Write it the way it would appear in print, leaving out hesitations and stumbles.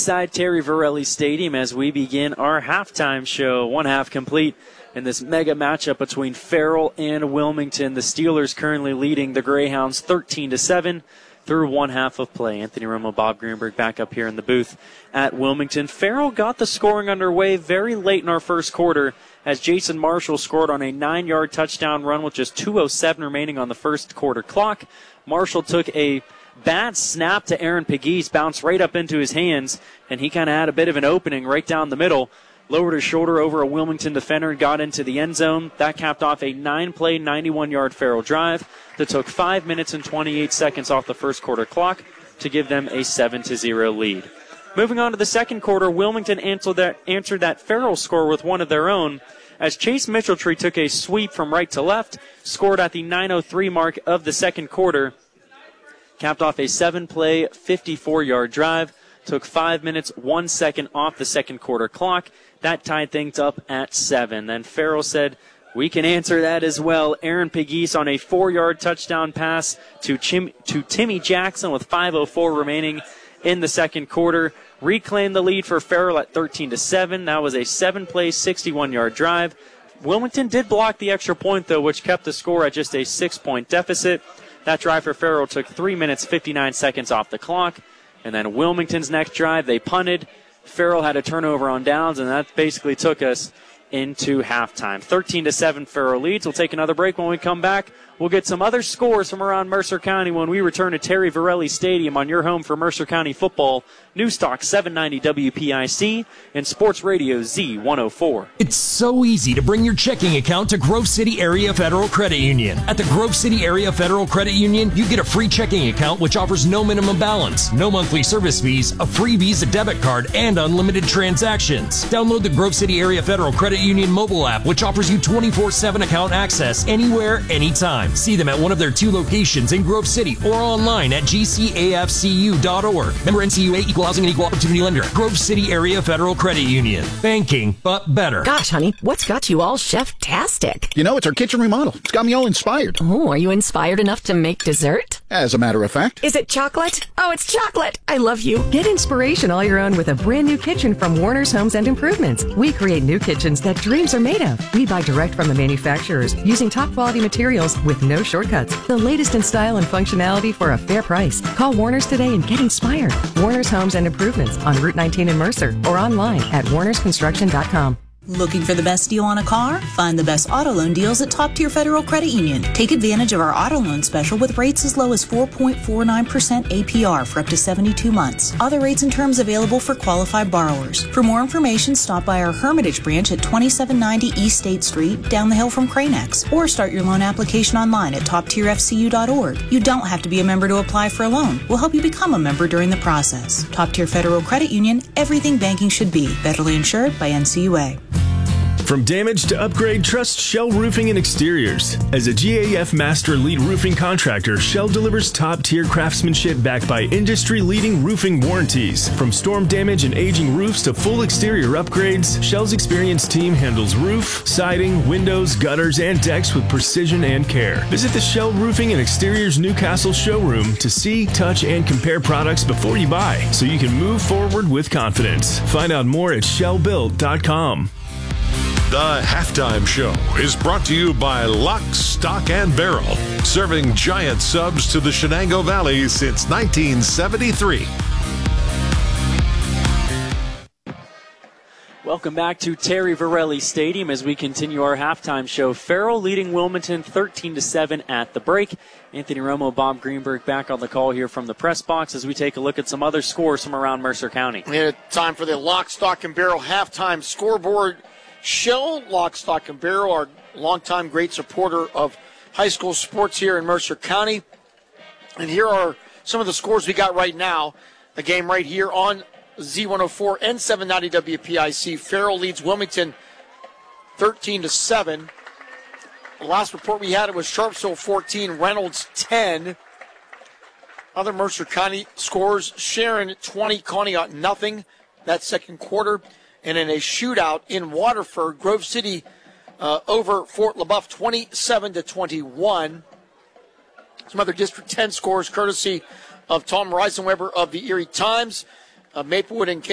inside Terry Varelli Stadium as we begin our halftime show. One half complete in this mega matchup between Farrell and Wilmington. The Steelers currently leading the Greyhounds 13-7 through one half of play. Anthony Romo, Bob Greenberg back up here in the booth at Wilmington. Farrell got the scoring underway very late in our first quarter as Jason Marshall scored on a 9-yard touchdown run with just 2:07 remaining on the first quarter clock. Marshall took a bad snap to Aaron Pegues, bounced right up into his hands, and he kind of had a bit of an opening right down the middle. Lowered his shoulder over a Wilmington defender and got into the end zone. That capped off a 9-play, 91-yard Farrell drive that took 5 minutes and 28 seconds off the first quarter clock to give them a 7-0 lead. Moving on to the second quarter, Wilmington answered that Farrell score with one of their own as Chase Mitchelltree took a sweep from right to left, scored at the 9:03 mark of the second quarter, capped off a 7-play, 54-yard drive, took 5 minutes, 1 second off the second quarter clock. That tied things up at 7. Then Farrell said, we can answer that as well. Aaron Pegues on a 4-yard touchdown pass to Timmy Jackson with 5:04 remaining in the second quarter. Reclaimed the lead for Farrell at 13-7. That was a 7-play, 61-yard drive. Wilmington did block the extra point, though, which kept the score at just a 6-point deficit. That drive for Farrell took 3 minutes, 59 seconds off the clock. And then Wilmington's next drive, they punted. Farrell had a turnover on downs, and that basically took us into halftime. 13-7 Farrell leads. We'll take another break. When we come back, we'll get some other scores from around Mercer County when we return to Terry Varelli Stadium on your home for Mercer County football. Newstalk 790 WPIC and Sports Radio Z104. It's so easy to bring your checking account to Grove City Area Federal Credit Union. At the Grove City Area Federal Credit Union, you get a free checking account which offers no minimum balance, no monthly service fees, a free Visa debit card, and unlimited transactions. Download the Grove City Area Federal Credit Union mobile app, which offers you 24/7 account access anywhere, anytime. See them at one of their 2 locations in Grove City or online at gcafcu.org. Member NCUA, Equal Housing and Equal Opportunity Lender. Grove City Area Federal Credit Union. Banking, but better. Gosh, honey, what's got you all chef-tastic? You know, it's our kitchen remodel. It's got me all inspired. Oh, are you inspired enough to make dessert? As a matter of fact. Is it chocolate? Oh, it's chocolate. I love you. Get inspiration all your own with a brand new kitchen from Warner's Homes and Improvements. We create new kitchens that dreams are made of. We buy direct from the manufacturers using top quality materials with no shortcuts. The latest in style and functionality for a fair price. Call Warner's today and get inspired. Warner's Homes and Improvements on Route 19 in Mercer or online at warnersconstruction.com. Looking for the best deal on a car? Find the best auto loan deals at Top Tier Federal Credit Union. Take advantage of our auto loan special with rates as low as 4.49% APR for up to 72 months. Other rates and terms available for qualified borrowers. For more information, stop by our Hermitage branch at 2790 East State Street, down the hill from Cranex, or start your loan application online at toptierfcu.org. You don't have to be a member to apply for a loan. We'll help you become a member during the process. Top Tier Federal Credit Union, everything banking should be. Federally insured by NCUA. From damage to upgrade, trust Shell Roofing and Exteriors. As a GAF Master Lead Roofing Contractor, Shell delivers top-tier craftsmanship backed by industry-leading roofing warranties. From storm damage and aging roofs to full exterior upgrades, Shell's experienced team handles roof, siding, windows, gutters, and decks with precision and care. Visit the Shell Roofing and Exteriors Newcastle showroom to see, touch, and compare products before you buy, so you can move forward with confidence. Find out more at shellbuilt.com. The Halftime Show is brought to you by Lock, Stock, and Barrel, serving giant subs to the Shenango Valley since 1973. Welcome back to Terry Varelli Stadium as we continue our halftime show. Farrell leading Wilmington 13-7 at the break. Anthony Romo, Bob Greenberg back on the call here from the press box as we take a look at some other scores from around Mercer County. Time for the Lock, Stock, and Barrel halftime scoreboard. Shell Lock, Stock, and Barrel, our longtime great supporter of high school sports here in Mercer County. And here are some of the scores we got right now. The game right here on Z104 and 790 WPIC. Farrell leads Wilmington 13-7. The last report we had, it was Sharpsville 14, Reynolds 10. Other Mercer County scores, Sharon 20, Conneaut nothing. That second quarter. And in a shootout in Waterford, Grove City over Fort LaBeouf 27-21. Some other District 10 scores courtesy of Tom Reisenweber of the Erie Times. Maplewood and